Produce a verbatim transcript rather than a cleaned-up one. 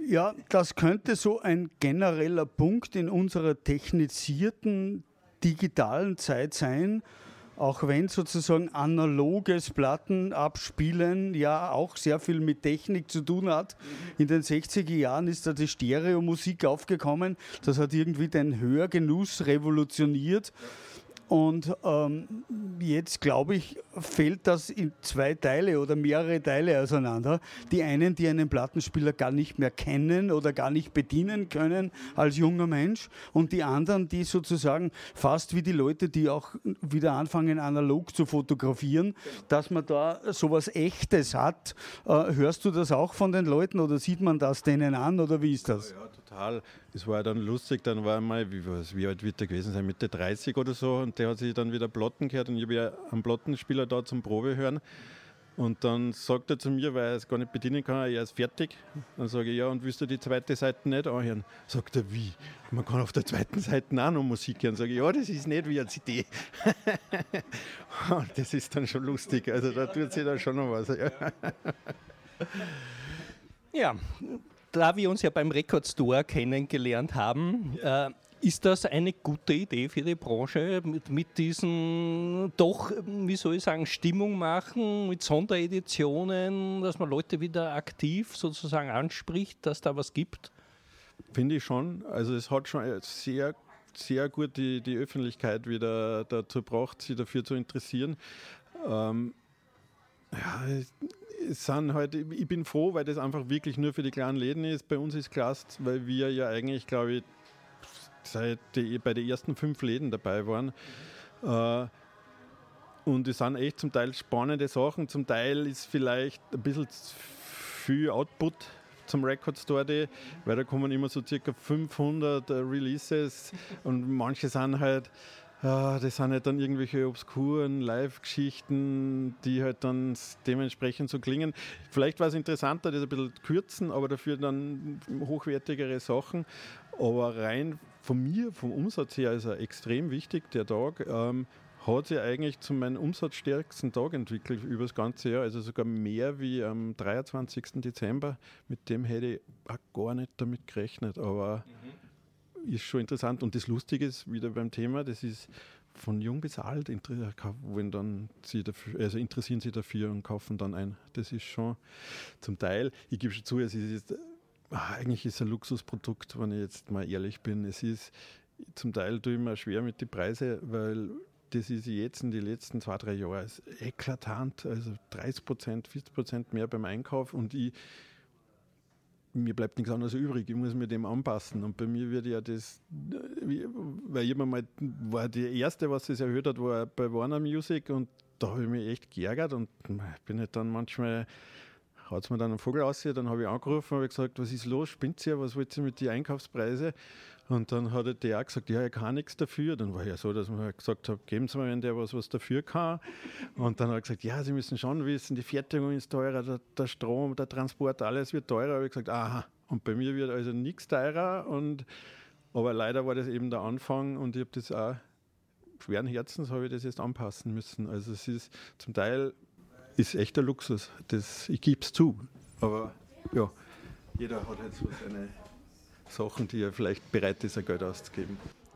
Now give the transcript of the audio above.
Ja, das könnte so ein genereller Punkt in unserer technisierten digitalen Zeit sein, auch wenn sozusagen analoges Plattenabspielen ja auch sehr viel mit Technik zu tun hat. In den sechziger Jahren ist da die Stereomusik aufgekommen, das hat irgendwie den Hörgenuss revolutioniert. Und ähm, jetzt, glaube ich, fällt das in zwei Teile oder mehrere Teile auseinander. Die einen, die einen Plattenspieler gar nicht mehr kennen oder gar nicht bedienen können als junger Mensch. Und die anderen, die sozusagen fast wie die Leute, die auch wieder anfangen, analog zu fotografieren, dass man da sowas Echtes hat. Äh, hörst du das auch von den Leuten oder sieht man das denen an oder wie ist das? Ja, ja, total. Das war dann lustig, dann war mal, wie, was, wie alt wird der gewesen sein, Mitte dreißig oder so, und der hat sich dann wieder Platten gehört und ich habe ja einen Plattenspieler da zum Probe hören und dann sagt er zu mir, weil er es gar nicht bedienen kann, er ist fertig. Dann sage ich, ja, und willst du die zweite Seite nicht anhören? Sagt er, wie? Man kann auf der zweiten Seite auch noch Musik hören. Sage ich, ja, das ist nicht wie eine C D. Und das ist dann schon lustig, also da tut sich dann schon noch was. Ja. Ja, da wir uns ja beim Record Store kennengelernt haben, äh, ist das eine gute Idee für die Branche, mit, mit diesen doch, wie soll ich sagen, Stimmung machen, mit Sondereditionen, dass man Leute wieder aktiv sozusagen anspricht, dass da was gibt? Finde ich schon. Also es hat schon sehr, sehr gut die, die Öffentlichkeit wieder dazu gebracht, sich dafür zu interessieren. Ähm, ja, es sind halt, ich bin froh, weil das einfach wirklich nur für die kleinen Läden ist. Bei uns ist klasse, weil wir ja eigentlich, glaube ich, seit die, bei den ersten fünf Läden dabei waren. Äh, und es sind echt zum Teil spannende Sachen. Zum Teil ist vielleicht ein bisschen viel Output zum Record Store Day, weil da kommen immer so circa fünfhundert Releases und manche sind halt, ja, das sind halt dann irgendwelche obskuren Live-Geschichten, die halt dann dementsprechend so klingen. Vielleicht war es interessanter, das ein bisschen kürzen, aber dafür dann hochwertigere Sachen. Aber rein von mir, vom Umsatz her, ist er extrem wichtig, der Tag. Ähm, hat sich eigentlich zu meinem umsatzstärksten Tag entwickelt über das ganze Jahr, also sogar mehr wie am dreiundzwanzigsten Dezember. Mit dem hätte ich auch gar nicht damit gerechnet, aber mhm. ist schon interessant. Und das Lustige ist, wieder beim Thema, das ist von jung bis alt, wenn dann sie dafür, also interessieren sie dafür und kaufen dann ein. Das ist schon zum Teil, ich gebe schon zu, es ist eigentlich ist es ein Luxusprodukt, wenn ich jetzt mal ehrlich bin. Es ist zum Teil tue ich mir schwer mit den Preisen, weil das ist jetzt in den letzten zwei, drei Jahren eklatant, also dreißig Prozent, vierzig Prozent mehr beim Einkauf und ich, mir bleibt nichts anderes übrig, ich muss mir dem anpassen und bei mir wird ja das, weil jemand mal, war die erste, was es erhöht hat, war bei Warner Music und da habe ich mich echt geärgert und bin halt dann manchmal, hat es mir dann einen Vogel ausgesehen, dann habe ich angerufen und habe gesagt, was ist los, spinnt ihr, was wollt ihr mit den Einkaufspreisen? Und dann hat der auch gesagt, ja, er kann nichts dafür. Dann war ja so, dass man halt gesagt hat, geben Sie mal, wenn der was, was dafür kann. Und dann hat er gesagt, ja, Sie müssen schon wissen, die Fertigung ist teurer, der, der Strom, der Transport, alles wird teurer. Da habe ich gesagt, aha, und bei mir wird also nichts teurer. Und, aber leider war das eben der Anfang und ich habe das auch, schweren Herzens habe ich das jetzt anpassen müssen. Also es ist zum Teil, ist echt der Luxus, das, ich gebe es zu. Aber ja, jeder hat halt so seine Sachen, die er vielleicht bereit ist, ein Geld auszugeben.